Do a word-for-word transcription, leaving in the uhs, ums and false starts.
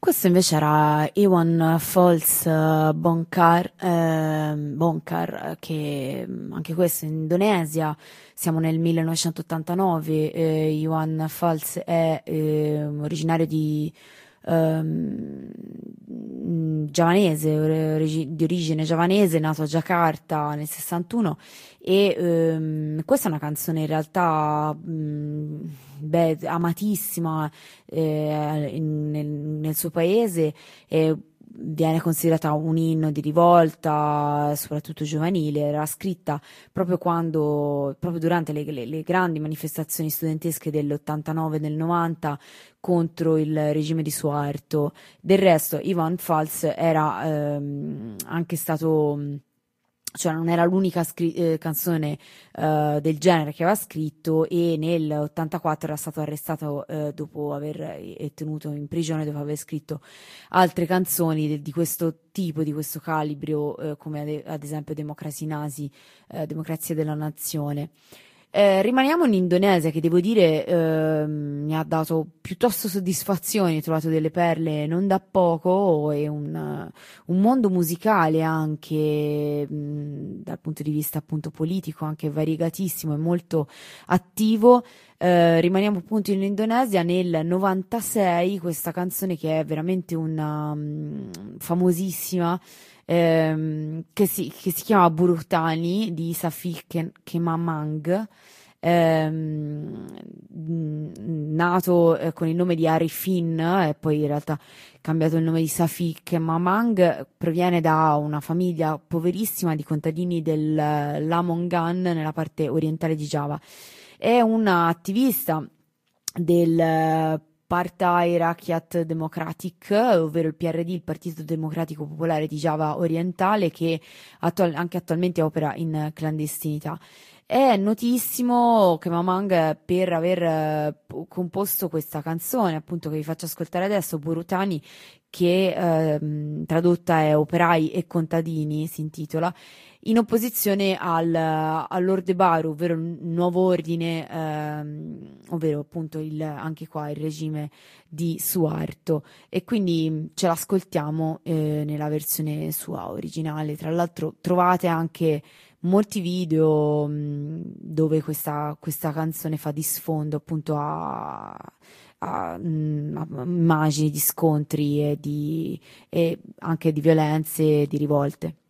Questo invece era Iwan Fals eh, Bonkar, ehm, Bonkar, eh, che mm, anche questo in Indonesia, siamo nel millenovecentottantanove. eh, Iwan Fals è eh, originario di ehm, mm, giavanese, origi- di origine giavanese, nato a Giacarta nel sessantuno. E ehm, questa è una canzone in realtà mm, beh, amatissima eh, in- nel, nel suo paese, e viene considerata un inno di rivolta, soprattutto giovanile. Era scritta proprio quando, proprio durante le, le- le grandi manifestazioni studentesche dell'ottantanove e del novanta contro il regime di Suharto. Del resto, Ivan Fals era ehm, anche stato. Cioè non era l'unica scri- eh, canzone eh, del genere che aveva scritto, e nel ottantaquattro era stato arrestato eh, dopo aver e tenuto in prigione dopo aver scritto altre canzoni de- di questo tipo, di questo calibro, eh, come ad, ad esempio Democracy Nasi, eh, Democrazia della Nazione. Eh, rimaniamo in Indonesia, che devo dire ehm, mi ha dato piuttosto soddisfazioni. Ho trovato delle perle non da poco, e un, eh, un mondo musicale anche mh, dal punto di vista appunto politico anche variegatissimo e molto attivo. Eh, rimaniamo appunto in Indonesia nel novantasei. Questa canzone, che è veramente una mh, famosissima, ehm, che si, che si chiama Burutani, di Safik Kemamang, ehm, mh, nato eh, con il nome di Arifin, e poi in realtà cambiato il nome di Safik Mamang. Proviene da una famiglia poverissima di contadini del Lamongan, nella parte orientale di Giava. È una attivista del Partai Rakyat Democratic, ovvero il P R D, il Partito Democratico Popolare di Giava Orientale, che attual- anche attualmente opera in clandestinità. È notissimo Kemamang per aver eh, po- composto questa canzone, appunto, che vi faccio ascoltare adesso, Burutani, che ehm, tradotta è Operai e contadini, si intitola, in opposizione al, all'Orde Baru, ovvero il nuovo ordine, ehm, ovvero appunto il, anche qua il regime di Suharto. E quindi ce l'ascoltiamo eh, nella versione sua originale. Tra l'altro trovate anche molti video mh, dove questa, questa canzone fa di sfondo appunto a, a, mh, a immagini di scontri e, di, e anche di violenze e di rivolte.